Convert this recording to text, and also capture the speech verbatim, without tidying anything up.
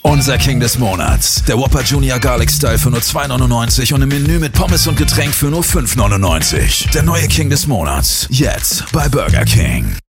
Unser King des Monats. Der Whopper Junior Garlic Style für nur zwei neunundneunzig und im Menü mit Pommes und Getränk für nur fünf neunundneunzig. Der neue King des Monats. Jetzt bei Burger King.